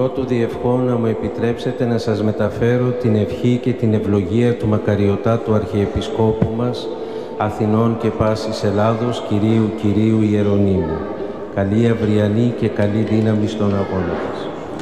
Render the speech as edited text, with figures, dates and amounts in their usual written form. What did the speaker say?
Πρώτου διευχών να μου επιτρέψετε να σας μεταφέρω την ευχή και την ευλογία του μακαριωτάτου Αρχιεπισκόπου μας, Αθηνών και πάσης Ελλάδος, Κυρίου Ιερονύμου. Καλή αυριανή και καλή δύναμη στον αγώνα σας.